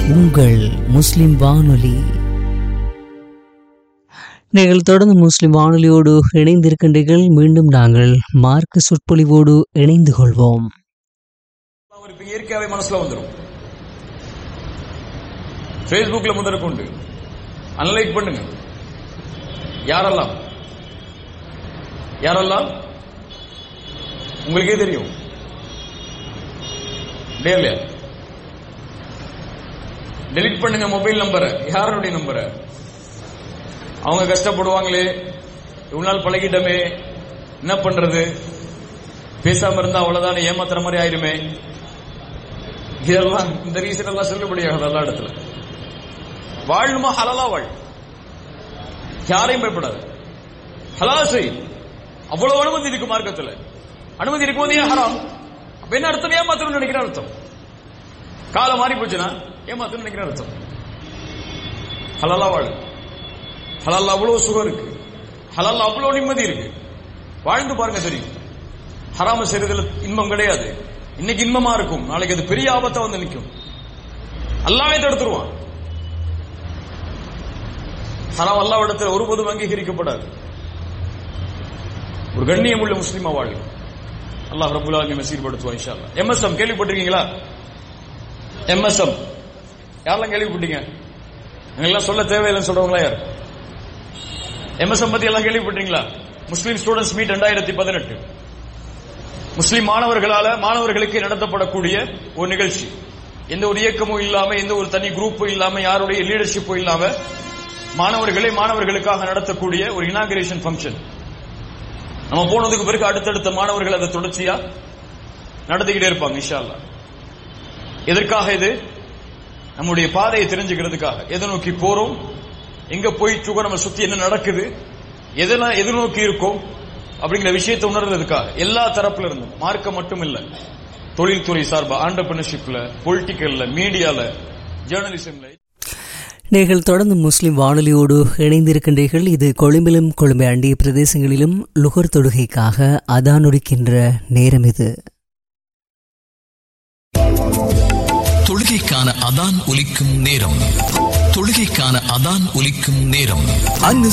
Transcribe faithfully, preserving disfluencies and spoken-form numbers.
உங்கள் முஸ்லிம் வானொலி. நீங்கள் தொடர்ந்து முஸ்லிம் வானொலியோடு இணைந்திருக்கின்றீர்கள். மீண்டும் நாங்கள் மார்க்க சொற்பொழிவோடு இணைந்து கொள்வோம். அவருக்கு இயற்கையாவே மனசுல வந்துடும். பேஸ்புக்ல முதற்கொண்டு அனலைட் பண்ணுங்க. யாரெல்லாம் யாரெல்லாம் உங்களுக்கே தெரியும். டெலிட் பண்ணுங்க மொபைல் நம்பரை. யாருடைய நம்பரை? அவங்க கஷ்டப்படுவாங்களே, இவ்வளவு நாள் பழகிட்டமே, என்ன பண்றது, பேசாம இருந்தா அவ்வளவுதான், ஏமாத்துற மாதிரி ஆயிருமே. இதெல்லாம் இந்த ரீசன் எல்லாம் செல்லுபடியாகுது எல்லா இடத்துல. வாழணுமா ஹலாலா வாழ், யாரையும் பயப்படாது, ஹலாலா செய். அவ்வளவு அனுமதி இருக்கு மார்க்கத்துல. அனுமதி இருக்கும்போது ஏன் ஹராம்? அப்ப என்ன அர்த்தம்? ஏமாத்தணும்னு நினைக்கிற அர்த்தம். காலம் மாறி போச்சுன்னா ஏமாத்தணும்னு நினைக்கிற அர்த்தம். ஹலாலா வாழ். ஹலால்ல அவ்வளவு சுகம் இருக்கு, ஹலால்ல அவ்வளவு நிம்மதி இருக்கு. வாழ்ந்து பாருங்க தெரியும். ஹராம செய்யறதுல இன்பம் கிடையாது. இன்னைக்கு இன்பமா இருக்கும், நாளைக்கு அது பெரிய ஆபத்தா வந்து நிற்கும். அல்லாஹ்வே தடுத்துருவான். ஹராம் அல்லாஹ் இடத்துல ஒருபோதும் அங்கீகரிக்கப்படாது. ஒரு கண்ணியம் உள்ள முஸ்லிமா வாழ். அல்லாஹ் ரப்பல் ஆலமீன் சீர்படுத்துவான் இன்ஷா அல்லாஹ். எம்எஸ்எம் கேள்விப்பட்டிருக்கீங்களா? எம்எஸ்எம் யாரெல்லாம் கேள்விப்பட்டீங்க? எல்லாம் சொல்ல தேவையில்லைன்னு சொல்றவங்களா யார்? எம்எஸ்எம் பத்தி எல்லாம் கேள்விப்பட்டீங்களா? முஸ்லிம் ஸ்டூடெண்ட்ஸ் மீட் இரண்டாயிரத்தி பதினெட்டு முஸ்லிம் மாணவர்களால மாணவர்களுக்கு நடத்தப்படக்கூடிய ஒரு நிகழ்ச்சி. எந்த ஒரு இயக்கமும் இல்லாம, எந்த ஒரு தனி குரூப்பும் இல்லாம, யாருடைய லீடர்ஷிப்பும் இல்லாம மாணவர்களே மாணவர்களுக்காக நடத்தக்கூடிய ஒரு இனாகிரேஷன் ஃபங்க்ஷன். நம்ம போனதுக்கு பிறகு அடுத்தடுத்த மாணவர்கள் அதை தொடர்ச்சியா நடத்திக்கிட்டே இருப்பாங்க இன்ஷா அல்லாஹ். எதற்காக இது? நம்முடைய பாதையை தெரிஞ்சுக்கிறதுக்காக. எதை நோக்கி போறோம், எங்க போயிட்டு இருக்கோம், நம்ம சுத்தி என்ன நடக்குது, எதெல்லாம் எது நோக்கி இருக்கோம் அப்படிங்கிற விஷயத்தை உணர்றதுக்காக. எல்லா தரப்புல இருந்தும், மார்க்க மட்டும் இல்ல, தொழில்துறை சார்பா, ஆண்டர்பிரினர்ஷிப்ல, பொலிட்டிக்கல்ல, மீடியால, ஜேர்னலிசம்ல. நீங்கள் தொடர்ந்து முஸ்லிம் வானொலியோடு இணைந்திருக்கின்றீர்கள். இது கொழும்பிலும் கொழும்பை அண்டிய பிரதேசங்களிலும் லுகர் தொழுகைக்காக அதான் ஒலிக்கின்ற நேரம். இது தொழுகைக்கான அதான் ஒலிக்கும் நேரம். தொழுகைக்கான அதான் ஒலிக்கும் நேரம்.